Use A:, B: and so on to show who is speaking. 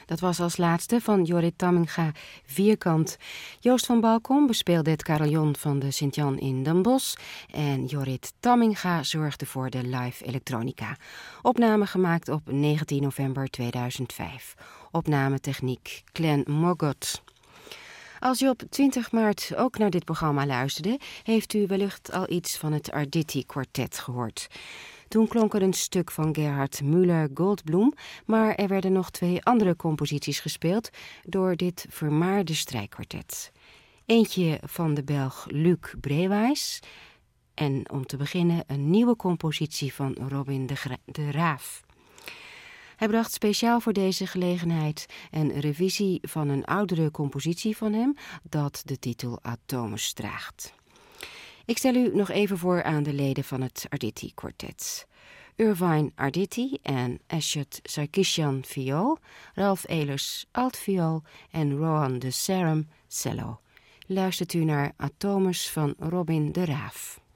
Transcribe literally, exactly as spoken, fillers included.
A: Dat was als laatste van Jorrit Tamminga Vierkant. Joost van Balkom bespeelde het carillon van de Sint-Jan in Den Bosch en Jorrit Tamminga zorgde voor de live elektronica. Opname gemaakt op negentien november tweeduizend vijf. Opnametechniek Glenn Moggot. Als u op twintig maart ook naar dit programma luisterde, heeft u wellicht al iets van het Arditi Quartet gehoord. Toen klonk er een stuk van Gerhard Müller-Goldbloem, maar er werden nog twee andere composities gespeeld door dit vermaarde strijkkwartet. Eentje van de Belg Luc Brewijs en om te beginnen een nieuwe compositie van Robin de, Gra- de Raaf. Hij bracht speciaal voor deze gelegenheid een revisie van een oudere compositie van hem dat de titel Atomus draagt. Ik stel u nog even voor aan de leden van het Arditi Quartet. Irvine Arditi en Eshet Sarkisian viool, Ralph Ehlers altviool en Rohan de Sarum cello. Luistert u naar Atomus van Robin de Raaf.